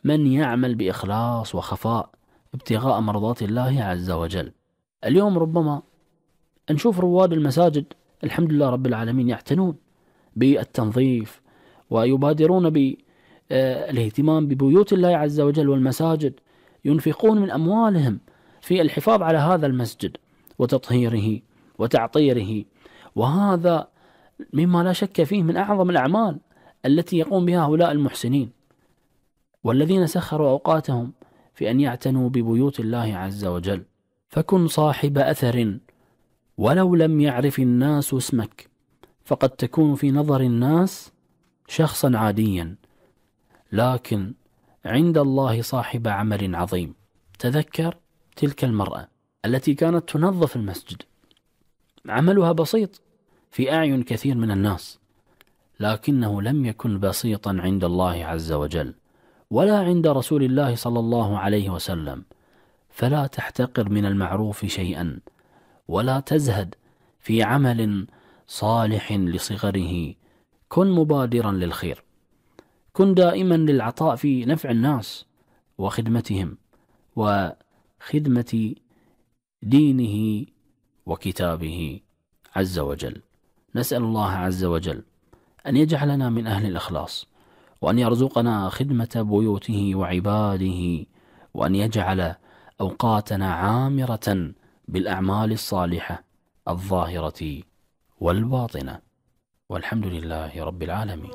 من يعمل بإخلاص وخفاء ابتغاء مرضات الله عز وجل. اليوم ربما نشوف رواد المساجد الحمد لله رب العالمين يعتنون بالتنظيف ويبادرون بالاهتمام ببيوت الله عز وجل والمساجد، ينفقون من أموالهم في الحفاظ على هذا المسجد وتطهيره وتعطيره، وهذا مما لا شك فيه من أعظم الأعمال التي يقوم بها هؤلاء المحسنين والذين سخروا أوقاتهم في أن يعتنوا ببيوت الله عز وجل. فكن صاحب أثر ولو لم يعرف الناس اسمك، فقد تكون في نظر الناس شخصا عاديا، لكن عند الله صاحب عمل عظيم. تذكر تلك المرأة التي كانت تنظف المسجد، عملها بسيط في أعين كثير من الناس، لكنه لم يكن بسيطا عند الله عز وجل ولا عند رسول الله صلى الله عليه وسلم. فلا تحتقر من المعروف شيئا، ولا تزهد في عمل صالح لصغره. كن مبادرا للخير، كن دائما للعطاء في نفع الناس وخدمتهم وخدمة دينه وكتابه عز وجل. نسأل الله عز وجل أن يجعلنا من أهل الإخلاص، وأن يرزقنا خدمة بيوته وعباده، وأن يجعل أوقاتنا عامرة بالأعمال الصالحة الظاهرة والباطنة، والحمد لله رب العالمين.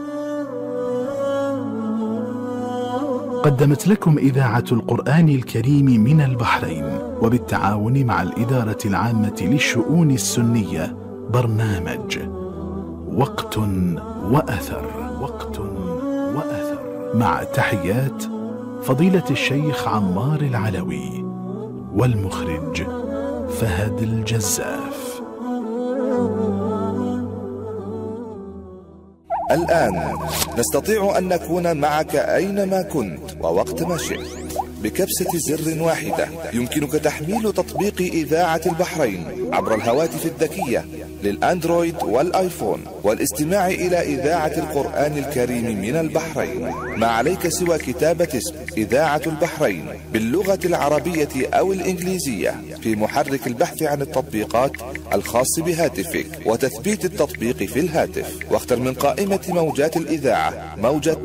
قدمت لكم إذاعة القرآن الكريم من البحرين وبالتعاون مع الإدارة العامة للشؤون السنية برنامج وقت وأثر. وقت وأثر، مع تحيات فضيلة الشيخ عمار العلوي والمخرج فهد الجزاف. الآن نستطيع أن نكون معك أينما كنت ووقت ما شئت. بكبسة زر واحدة يمكنك تحميل تطبيق إذاعة البحرين عبر الهواتف الذكية للأندرويد والآيفون والاستماع إلى إذاعة القرآن الكريم من البحرين. ما عليك سوى كتابة اسم إذاعة البحرين باللغة العربية أو الإنجليزية في محرك البحث عن التطبيقات الخاص بهاتفك وتثبيت التطبيق في الهاتف، واختر من قائمة موجات الإذاعة موجة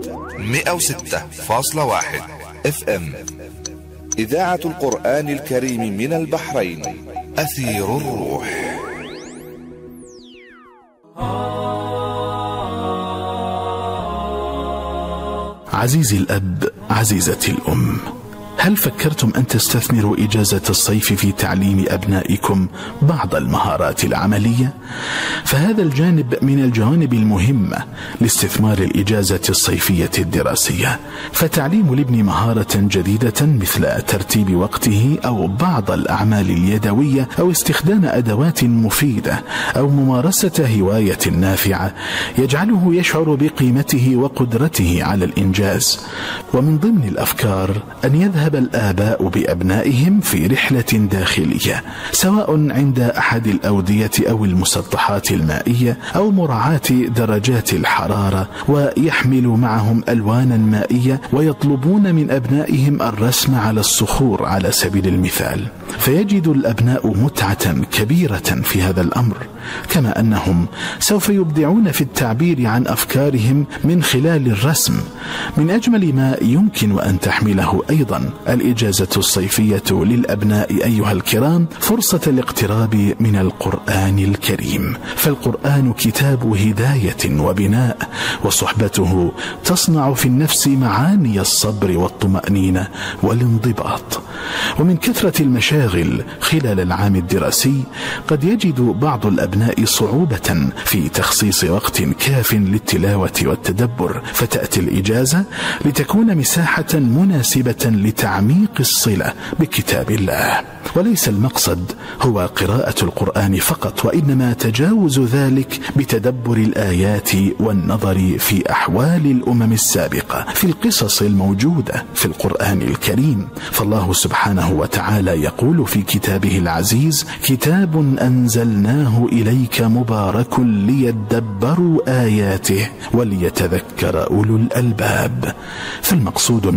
106.1 FM. إذاعة القرآن الكريم من البحرين، أثير الروح. عزيزي الأب، عزيزتي الأم، هل فكرتم أن تستثمروا إجازة الصيف في تعليم أبنائكم بعض المهارات العملية؟ فهذا الجانب من الجوانب المهمة لاستثمار الإجازة الصيفية الدراسية. فتعليم الابن مهارة جديدة مثل ترتيب وقته أو بعض الأعمال اليدوية أو استخدام أدوات مفيدة أو ممارسة هواية نافعة يجعله يشعر بقيمته وقدرته على الإنجاز. ومن ضمن الأفكار أن يذهب الآباء بأبنائهم في رحلة داخلية، سواء عند أحد الأودية أو المسطحات المائية أو مراعاة درجات الحرارة، ويحملوا معهم ألوانا مائية ويطلبون من أبنائهم الرسم على الصخور على سبيل المثال. فيجد الأبناء متعة كبيرة في هذا الأمر، كما أنهم سوف يبدعون في التعبير عن أفكارهم من خلال الرسم. من أجمل ما يمكن أن تحمله أيضا الإجازة الصيفية للأبناء أيها الكرام فرصة الاقتراب من القرآن الكريم، فالقرآن كتاب هداية وبناء، وصحبته تصنع في النفس معاني الصبر والطمأنينة والانضباط. ومن كثرة المشاغل خلال العام الدراسي قد يجد بعض الأبناء صعوبة في تخصيص وقت كاف للتلاوة والتدبر، فتأتي الإجازة لتكون مساحة مناسبة لتعميق الصلة بكتاب الله. وليس المقصد هو قراءة القرآن فقط، وإنما تجاوز ذلك بتدبر الآيات والنظر في أحوال الأمم السابقة في القصص الموجودة في القرآن الكريم. فالله سبحانه وتعالى يقول في كتابه العزيز: كتاب أنزلناه إليك مبارك ليدبروا آياته وليتذكر أولو الألباب. فالمقصود